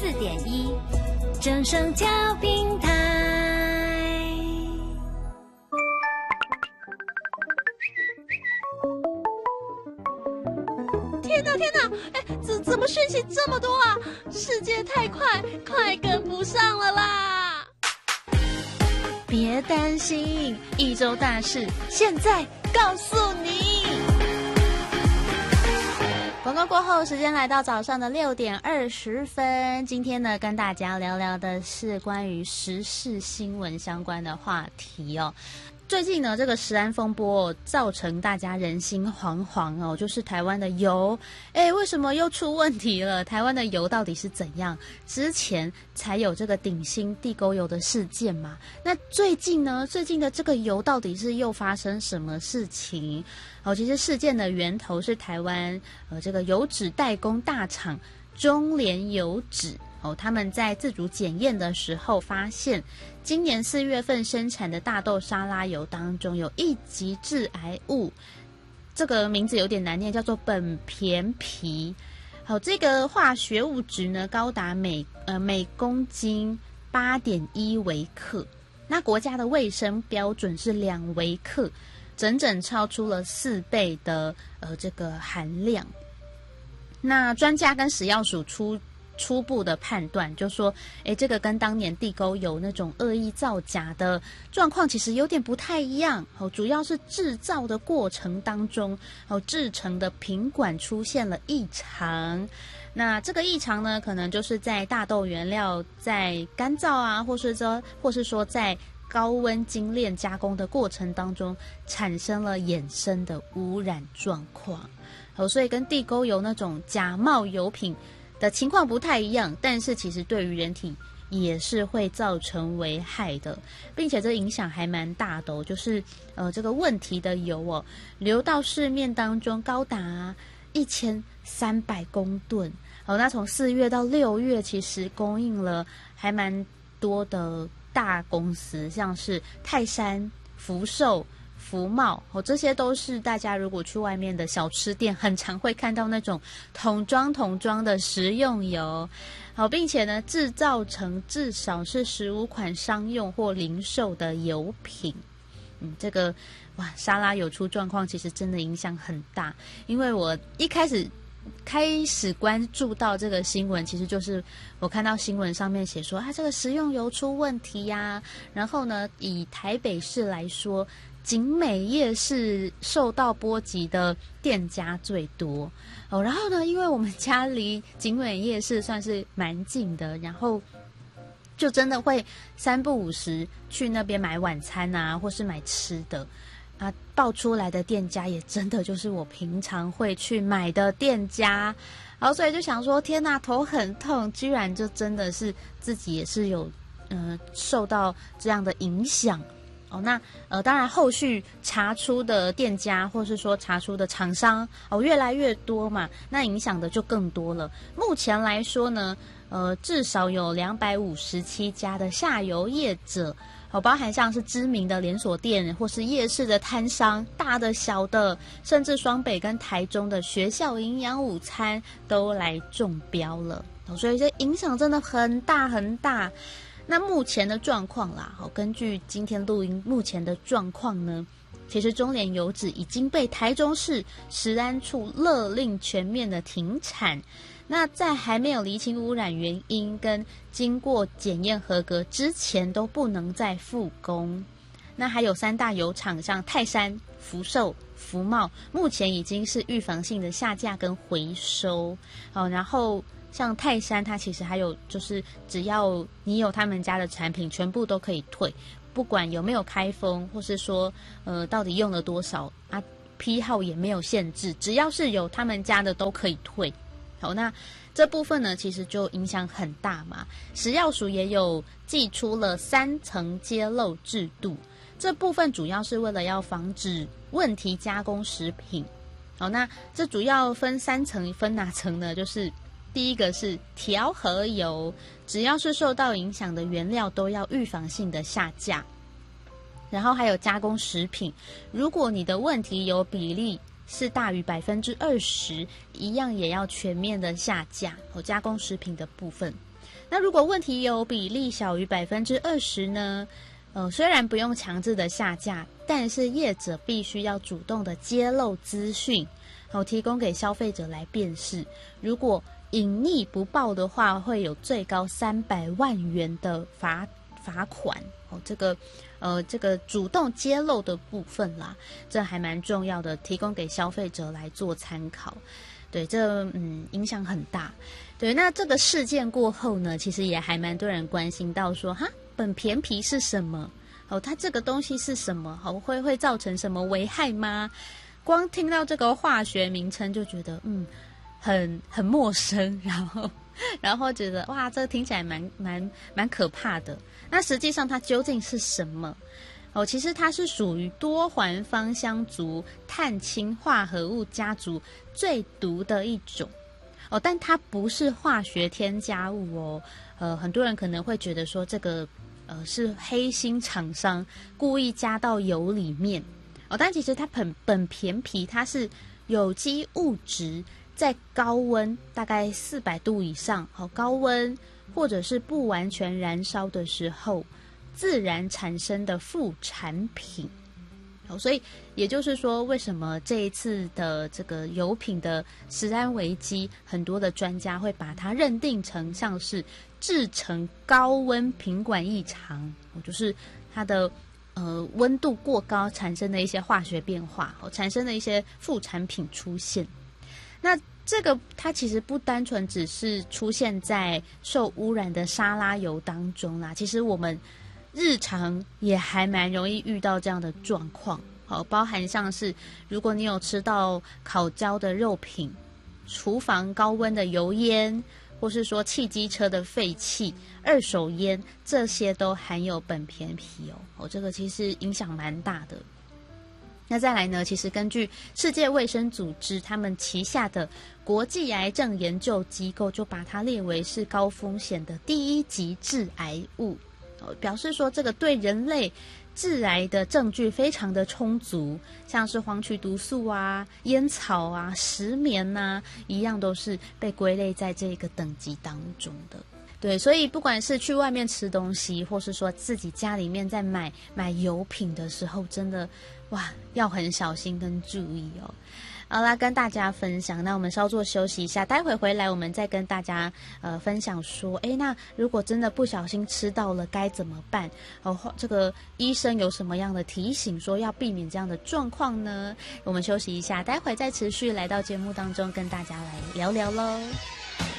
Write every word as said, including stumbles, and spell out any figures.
四点一，正声调平台。 天哪天哪，哎，怎怎么讯息这么多啊？世界太快，快跟不上了啦！别担心，一周大事现在告诉你。广告过后，时间来到早上的六点二十分。今天呢，跟大家聊聊的是关于时事新闻相关的话题哦。最近呢，这个食安风波、哦、造成大家人心惶惶哦，就是台湾的油，哎，为什么又出问题了？台湾的油到底是怎样？之前才有这个鼎新地沟油的事件嘛，那最近呢，最近的这个油到底是又发生什么事情？哦，其实事件的源头是台湾呃这个油脂代工大厂中联油脂。哦，他们在自主检验的时候发现，今年四月份生产的大豆沙拉油当中有一级致癌物，这个名字有点难念，叫做苯醃醚。好，这个化学物质呢，高达每呃每公斤八点一微克，那国家的卫生标准是两微克，整整超出了四倍的呃这个含量。那专家跟食药署出。初步的判断就说，诶，这个跟当年地沟油那种恶意造假的状况其实有点不太一样，哦，主要是制造的过程当中，哦，制成的品管出现了异常。那这个异常呢，可能就是在大豆原料在干燥啊，或是说，或是说在高温精炼加工的过程当中，产生了衍生的污染状况。哦，所以跟地沟油那种假冒油品的情况不太一样，但是其实对于人体也是会造成危害的，并且这影响还蛮大的哦，就是呃这个问题的油哦，流到市面当中高达一千三百公吨。哦，那从四月到六月，其实供应了还蛮多的大公司，像是泰山、福寿、福茂，哦，这些都是大家如果去外面的小吃店，很常会看到那种桶装桶装的食用油，好，并且呢，制造成至少是十五款商用或零售的油品。嗯，这个哇，沙拉油出状况，其实真的影响很大。因为我一开始开始关注到这个新闻，其实就是我看到新闻上面写说啊，这个食用油出问题呀，啊。然后呢，以台北市来说，景美夜市受到波及的店家最多哦，然后呢，因为我们家离景美夜市算是蛮近的，然后就真的会三不五时去那边买晚餐啊，或是买吃的啊，爆出来的店家也真的就是我平常会去买的店家，然后所以就想说，天哪，头很痛，居然就真的是自己也是有呃受到这样的影响。哦，那呃，当然后续查出的店家或是说查出的厂商哦越来越多嘛，那影响的就更多了。目前来说呢，呃，至少有两百五十七家的下游业者，哦，包含像是知名的连锁店或是夜市的摊商，大的小的，甚至双北跟台中的学校营养午餐都来中标了，哦，所以这影响真的很大很大。那目前的状况啦，好，根据今天录音目前的状况呢，其实中联油脂已经被台中市食安处勒令全面的停产。那在还没有厘清污染原因跟经过检验合格之前，都不能再复工。那还有三大油厂，像泰山、福寿、福茂，目前已经是预防性的下架跟回收。哦，然后像泰山，它其实还有就是，只要你有他们家的产品，全部都可以退，不管有没有开封，或是说呃到底用了多少啊，批号也没有限制，只要是有他们家的都可以退。好，那这部分呢，其实就影响很大嘛。食药署也有祭出了三层揭露制度，这部分主要是为了要防止问题加工食品。好，那这主要分三层，分哪层呢？就是第一个是调和油，只要是受到影响的原料都要预防性的下架。然后还有加工食品，如果你的问题有比例是大于百分之二十，一样也要全面的下架哦。加工食品的部分，那如果问题有比例小于百分之二十呢？呃，虽然不用强制的下架，但是业者必须要主动的揭露资讯，哦，提供给消费者来辨识。如果隐匿不报的话，会有最高三百万元的罚罚款。哦，这个呃，这个主动揭露的部分啦，这还蛮重要的，提供给消费者来做参考。对，这嗯影响很大。对，那这个事件过后呢，其实也还蛮多人关心到说，哈，苯醃皮是什么？哦，它这个东西是什么？哦，会会造成什么危害吗？光听到这个化学名称就觉得，嗯，很很陌生，然后然后觉得哇，这个听起来蛮蛮蛮可怕的。那实际上它究竟是什么？哦，其实它是属于多环芳香族碳氢化合物家族最毒的一种。哦，但它不是化学添加物哦。呃，很多人可能会觉得说这个呃是黑心厂商故意加到油里面。哦，但其实它苯苯醃皮它是有机物质在高温大概四百度以上，好，高温或者是不完全燃烧的时候自然产生的副产品。哦，所以也就是说，为什么这一次的这个油品的食安危机，很多的专家会把它认定成像是制成高温品管异常，哦，就是它的呃温度过高产生的一些化学变化，哦，产生的一些副产品出现。那这个它其实不单纯只是出现在受污染的沙拉油当中啦，其实我们日常也还蛮容易遇到这样的状况，好，包含像是如果你有吃到烤焦的肉品、厨房高温的油烟，或是说汽机车的废气、二手烟，这些都含有苯醃皮哦。哦，这个其实影响蛮大的。那再来呢，其实根据世界卫生组织他们旗下的国际癌症研究机构，就把它列为是高风险的第一级致癌物。表示说这个对人类致癌的证据非常的充足，像是黄曲毒素啊、烟草啊、石棉啊，一样都是被归类在这个等级当中的。对，所以不管是去外面吃东西，或是说自己家里面在买买油品的时候，真的哇要很小心跟注意哦。好啦，跟大家分享，那我们稍作休息一下，待会回来我们再跟大家呃分享说，诶，那如果真的不小心吃到了该怎么办？哦，这个医生有什么样的提醒说要避免这样的状况呢？我们休息一下，待会再持续来到节目当中跟大家来聊聊咯。